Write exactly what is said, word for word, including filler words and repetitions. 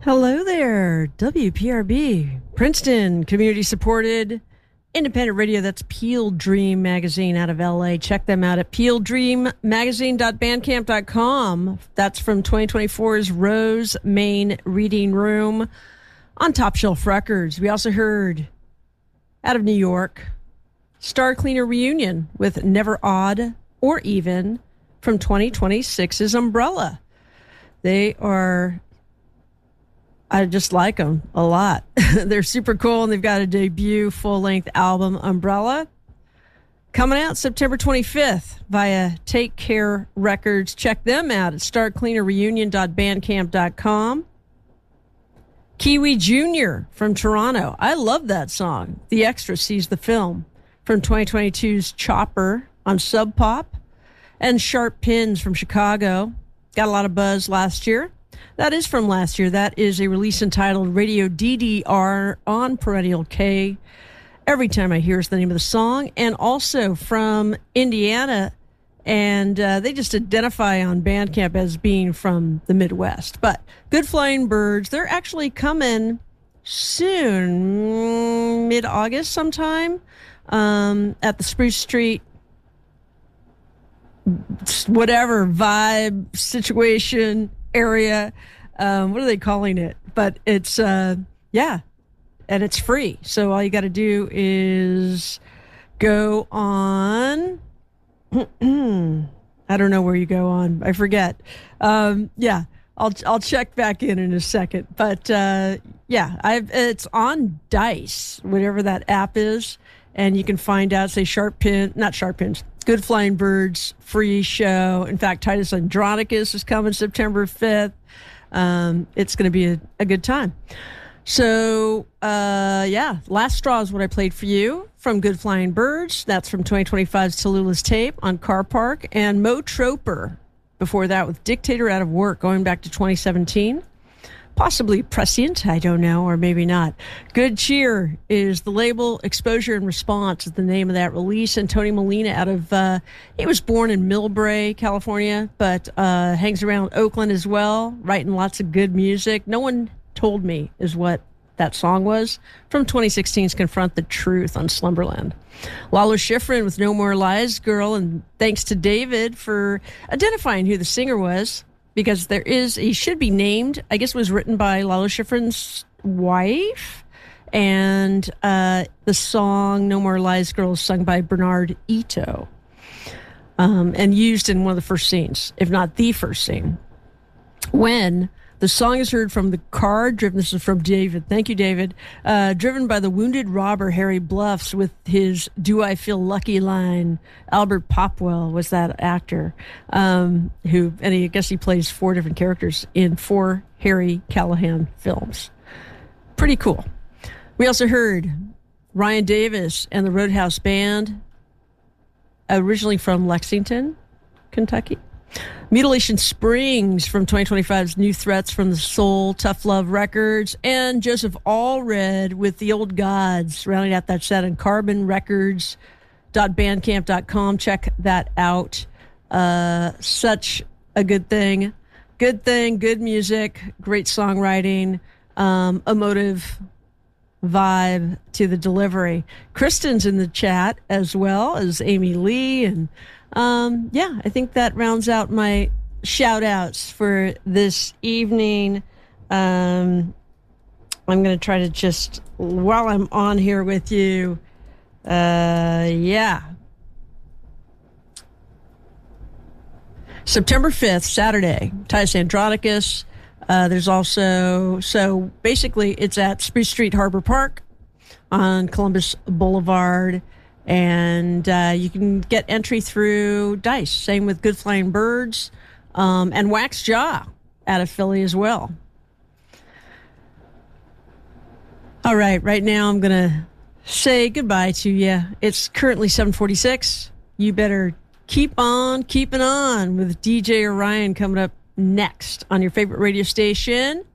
Hello there, W P R B, Princeton, community-supported, independent radio. That's Peel Dream Magazine out of L A. Check them out at peel dream magazine dot bandcamp dot com. That's from twenty twenty-four's Rose Main Reading Room on Top Shelf Records. We also heard, out of New York, Star Cleaner Reunion with Never Odd or Even from twenty twenty-six's Umbrella. They are... I just like them a lot. They're super cool, and they've got a debut full-length album, Umbrella, coming out September twenty-fifth via Take Care Records. Check them out at star cleaner reunion dot bandcamp dot com. Kiwi Junior from Toronto. I love that song. The Extra Sees the Film from twenty twenty-two's Chopper on Sub Pop. And Sharp Pins from Chicago. Got a lot of buzz last year. That is from last year. That is a release entitled Radio D D R on Perennial K. Every time I hear is the name of the song. And also from Indiana. And uh, they just identify on Bandcamp as being from the Midwest. But Good Flying Birds, they're actually coming soon, mid-August sometime, um, at the Spruce Street whatever vibe situation area. Um, what are they calling it? But it's, uh, yeah, and it's free. So all you got to do is go on. I don't know where you go on. I forget. Um, yeah, I'll I'll check back in in a second. But uh, yeah, I've it's on Dice, whatever that app is, and you can find out. Say Sharp Pin, not Sharp Pins. Good Flying Birds, free show. In fact, Titus Andronicus is coming September fifth. Um, it's going to be a, a good time. So, uh, yeah, Last Straw is what I played for you from Good Flying Birds. That's from twenty twenty-five's Tallulah's Tape on Car Park. And Mo Troper before that with Dictator Out of Work, going back to twenty seventeen. Possibly prescient, I don't know, or maybe not. Good Cheer is the label. Exposure and Response is the name of that release. And Tony Molina out of, uh, he was born in Millbrae, California, but uh, hangs around Oakland as well, writing lots of good music. No One Told Me is what that song was from twenty sixteen's Confront the Truth on Slumberland. Lalo Schifrin with No More Lies Girl, and thanks to David for identifying who the singer was. Because there is, he should be named, I guess it was written by Lalo Schifrin's wife. And uh, the song No More Lies Girl is sung by Bernard Ito. Um, and used in one of the first scenes, if not the first scene. When the song is heard from the car driven, this is from David, thank you David, uh, driven by the wounded robber Harry Bluffs with his Do I Feel Lucky line. Albert Popwell was that actor, um, who, and he, I guess he plays four different characters in four Harry Callahan films. Pretty cool. We also heard Ryan Davis and the Roadhouse Band, originally from Lexington, Kentucky. Mutilation Springs from twenty twenty-five's New Threats from the Soul, Tough Love Records, and Joseph Allred with The Old Gods, rounding out that set on carbon records dot bandcamp dot com. Check that out. Uh, such a good thing. Good thing, good music, great songwriting, um, emotive vibe to the delivery. Kristen's in the chat as well as Amy Lee, and Um, yeah, I think that rounds out my shout outs for this evening. Um, I'm going to try to just, while I'm on here with you, uh, yeah. September fifth, Saturday, Titus Andronicus. Uh, there's also, so basically it's at Spruce Street Harbor Park on Columbus Boulevard. And uh, you can get entry through Dice. Same with Good Flying Birds um, and Wax Jaw out of Philly as well. All right, right now I'm going to say goodbye to you. It's currently seven forty-six. You better keep on keeping on with D J Orion coming up next on your favorite radio station.